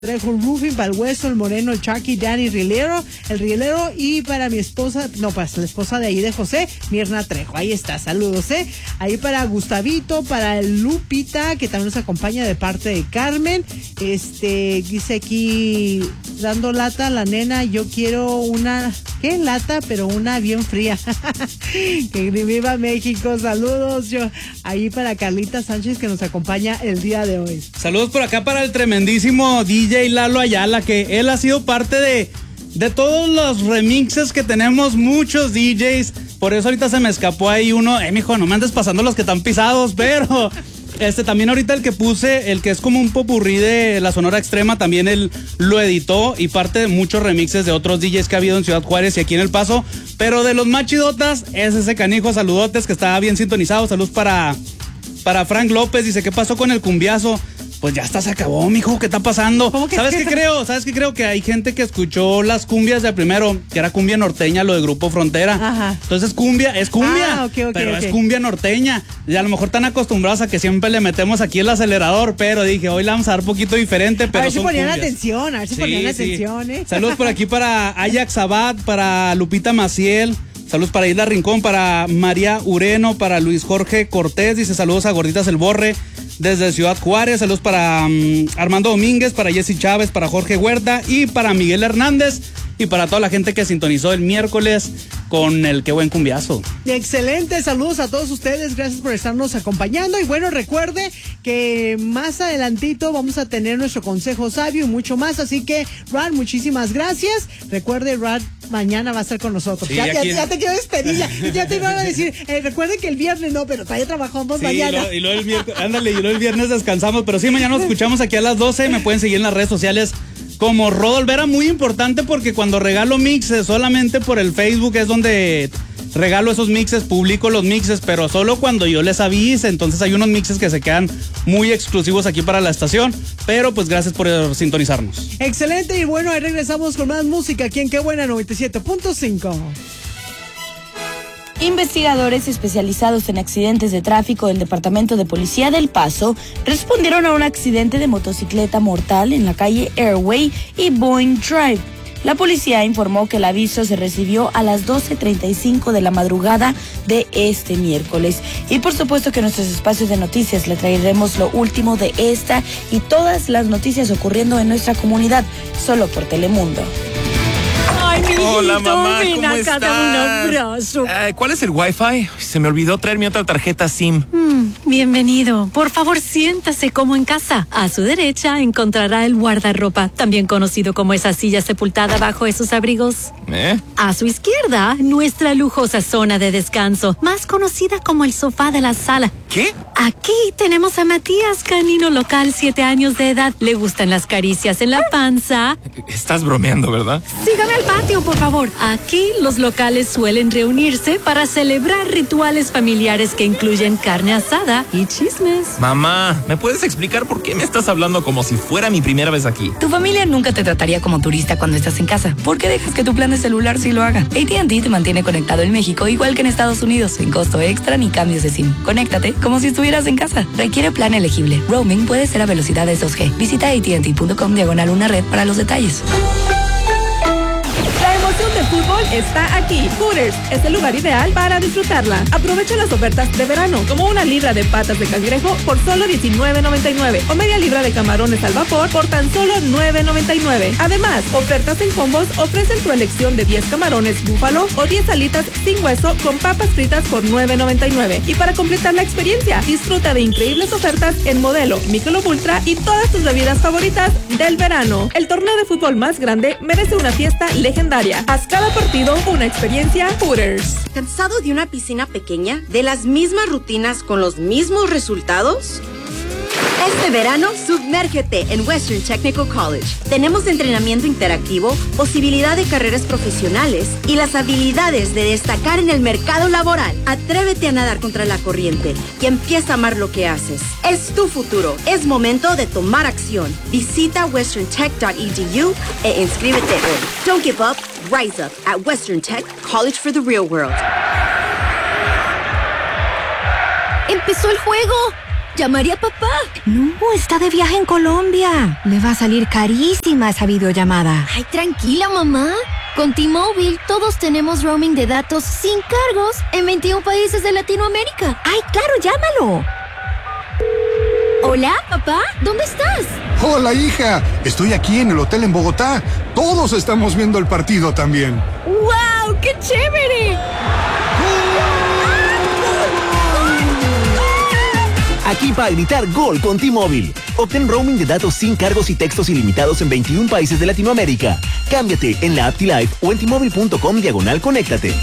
Trejo Roofing, para el Hueso, el Moreno, el Chucky, Danny Rilero, el Rilero, y para mi esposa, para la esposa de ahí de José, Mirna Trejo. Ahí está, saludos, Ahí para Gustavito, para el Lupita, que también nos acompaña de parte de Carmen. Dice aquí, dando lata a la nena, yo quiero una, ¿qué lata? Pero una bien fría. Que viva México, saludos. Ahí para Carlita Sánchez, que nos acompaña el día de hoy. Saludos por acá para el tremendísimo DJ Lalo Ayala, que él ha sido parte de todos los remixes que tenemos, muchos DJs. Por eso ahorita se me escapó ahí uno. Mijo, no me andes pasando los que están pisados, pero también ahorita el que puse, el que es como un popurrí de la Sonora Extrema, también él lo editó y parte de muchos remixes de otros DJs que ha habido en Ciudad Juárez y aquí en El Paso. Pero de los más chidotas es ese canijo, saludotes, que está bien sintonizado. Saludos para Frank López, dice, ¿qué pasó con el cumbiazo? Pues ya hasta se acabó, mijo, ¿qué está pasando? ¿Sabes qué creo? ¿Sabes qué creo? Que hay gente que escuchó las cumbias de primero, que era cumbia norteña, lo de Grupo Frontera. Ajá. Entonces cumbia, es cumbia, pero es cumbia norteña. Y a lo mejor están acostumbrados a que siempre le metemos aquí el acelerador, pero dije, hoy le vamos a dar poquito diferente, pero a ver si ponían cumbias. atención, a ver si ponían atención, Saludos por aquí para Ajax Abad, para Lupita Maciel. Saludos para Isla Rincón, para María Ureno, para Luis Jorge Cortés, dice saludos a Gorditas El Borre desde Ciudad Juárez. Saludos para Armando Domínguez, para Jessy Chávez, para Jorge Huerta y para Miguel Hernández y para toda la gente que sintonizó el miércoles con el Qué Buen Cumbiazo. Excelente, saludos a todos ustedes, gracias por estarnos acompañando. Y bueno, recuerde que más adelantito vamos a tener nuestro consejo sabio y mucho más, así que Rad, muchísimas gracias. Recuerde, Rad mañana va a estar con nosotros. Sí, ya te quiero despedir, ya te iba a decir, recuerde que el viernes no, pero todavía trabajamos mañana. Y luego el miércoles, ándale, y luego el viernes descansamos, pero sí, mañana nos escuchamos aquí a las 12, me pueden seguir en las redes sociales como Rodolvera, muy importante porque cuando regalo mixes solamente por el Facebook es donde regalo esos mixes, publico los mixes, pero solo cuando yo les avise. Entonces hay unos mixes que se quedan muy exclusivos aquí para la estación, pero pues gracias por sintonizarnos. Excelente, y bueno, ahí regresamos con más música aquí en Qué Buena 97.5. Investigadores especializados en accidentes de tráfico del Departamento de Policía del Paso respondieron a un accidente de motocicleta mortal en la calle Airway y Boeing Drive. La policía informó que el aviso se recibió a las 12:35 de la madrugada de este miércoles. Y por supuesto que en nuestros espacios de noticias le traeremos lo último de esta y todas las noticias ocurriendo en nuestra comunidad, solo por Telemundo. Ay, mi Hola, mamá, ven ¿cómo acá, dame un abrazo. ¿Cuál es el Wi-Fi? Se me olvidó traer mi otra tarjeta SIM. Bienvenido. Por favor, siéntase como en casa. A su derecha encontrará el guardarropa, también conocido como esa silla sepultada bajo esos abrigos. A su izquierda, nuestra lujosa zona de descanso, más conocida como el sofá de la sala. ¿Qué? Aquí tenemos a Matías, canino local, 7 años de edad. Le gustan las caricias en la panza. Estás bromeando, ¿verdad? Sígame al patio, por favor. Aquí los locales suelen reunirse para celebrar rituales familiares que incluyen carne asada y chismes. Mamá, ¿me puedes explicar por qué me estás hablando como si fuera mi primera vez aquí? Tu familia nunca te trataría como turista cuando estás en casa. ¿Por qué dejas que tu plan de celular sí lo haga? AT&T te mantiene conectado en México igual que en Estados Unidos, sin costo extra ni cambios de SIM. Conéctate como si estuvieras en casa. Requiere plan elegible. Roaming puede ser a velocidades 2G. Visita AT&T.com/una red para los detalles. La emoción del fútbol está aquí. Hooters es el lugar ideal para disfrutarla. Aprovecha las ofertas de verano, como una libra de patas de cangrejo por solo $19.99 o media libra de camarones al vapor por tan solo $9.99. Además, ofertas en combos ofrecen tu elección de 10 camarones búfalo o 10 alitas sin hueso con papas fritas por $9.99. Y para completar la experiencia, disfruta de increíbles ofertas en Modelo, Michelob Ultra y todas tus bebidas favoritas del verano. El torneo de fútbol más grande merece una fiesta legendaria. Haz cada partido una experiencia Hooters. ¿Cansado de una piscina pequeña? ¿De las mismas rutinas con los mismos resultados? Este verano, sumérgete en Western Technical College. Tenemos entrenamiento interactivo, posibilidad de carreras profesionales y las habilidades de destacar en el mercado laboral. Atrévete a nadar contra la corriente y empieza a amar lo que haces. Es tu futuro. Es momento de tomar acción. Visita westerntech.edu e inscríbete hoy. Don't give up. Rise up at Western Tech College for the Real World. ¡Empezó el juego! Llamaría a papá. No, está de viaje en Colombia. Le va a salir carísima esa videollamada. Ay, tranquila, mamá. Con T-Mobile todos tenemos roaming de datos sin cargos en 21 países de Latinoamérica. ¡Ay, claro, llámalo! Hola, papá, ¿dónde estás? Hola, hija. Estoy aquí en el hotel en Bogotá. Todos estamos viendo el partido también. ¡Wow! ¡Qué chévere! Aquí para gritar gol con T-Mobile. Obtén roaming de datos sin cargos y textos ilimitados en 21 países de Latinoamérica. Cámbiate en la app T-Life o en T-Mobile.com/conéctate.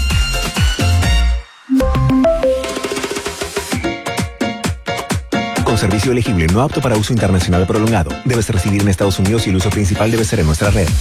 Con servicio elegible no apto para uso internacional prolongado. Debes residir en Estados Unidos y el uso principal debe ser en nuestra red.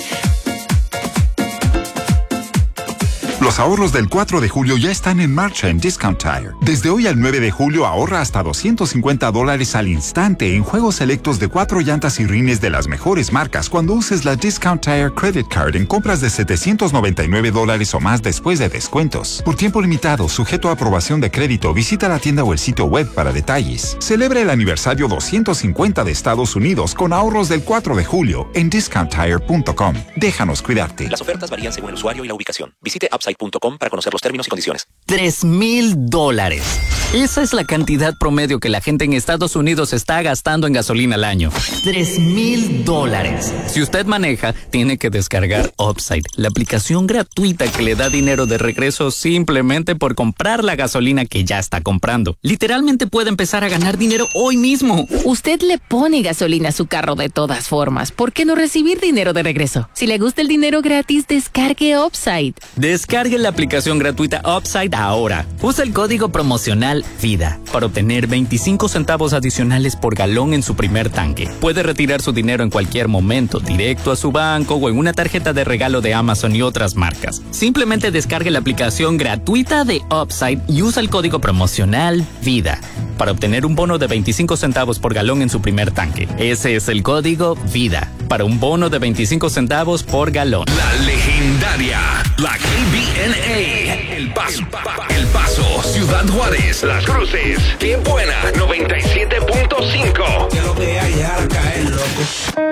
Los ahorros del 4 de julio ya están en marcha en Discount Tire. Desde hoy al 9 de julio ahorra hasta $250 al instante en juegos selectos de 4 llantas y rines de las mejores marcas cuando uses la Discount Tire Credit Card en compras de $799 o más después de descuentos. Por tiempo limitado, sujeto a aprobación de crédito, visita la tienda o el sitio web para detalles. Celebra el aniversario 250 de Estados Unidos con ahorros del 4 de julio en discounttire.com. Déjanos cuidarte. Las ofertas varían según el usuario y la ubicación. Visite upside.com para conocer los términos y condiciones. $3,000. Esa es la cantidad promedio que la gente en Estados Unidos está gastando en gasolina al año. $3,000. Si usted maneja, tiene que descargar Upside, la aplicación gratuita que le da dinero de regreso simplemente por comprar la gasolina que ya está comprando. Literalmente puede empezar a ganar dinero hoy mismo. Usted le pone gasolina a su carro de todas formas. ¿Por qué no recibir dinero de regreso? Si le gusta el dinero gratis, descargue Upside. Descargue la aplicación gratuita Upside ahora. Usa el código promocional VIDA para obtener 25 centavos adicionales por galón en su primer tanque. Puede retirar su dinero en cualquier momento, directo a su banco o en una tarjeta de regalo de Amazon y otras marcas. Simplemente descargue la aplicación gratuita de Upside y usa el código promocional VIDA para obtener un bono de 25 centavos por galón en su primer tanque. Ese es el código VIDA para un bono de 25 centavos por galón. La legendaria, la KBNA, El Paso, Ciudad Juárez, Las Cruces, Qué Buena, 97.5. Que lo que hay es a caer, loco.